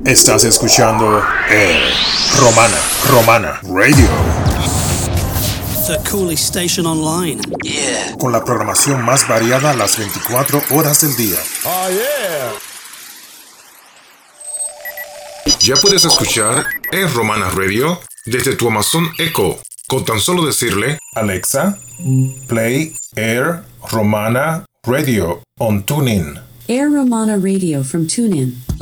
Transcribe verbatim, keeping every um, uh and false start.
Estás escuchando eh, Romana, Romana Radio. The coolest station online. Yeah. Con la programación más variada las veinticuatro horas del día. Oh, yeah. Ya puedes escuchar Air Romana Radio desde tu Amazon Echo, con tan solo decirle: Alexa, play Air Romana Radio on TuneIn. Air Romana Radio from TuneIn.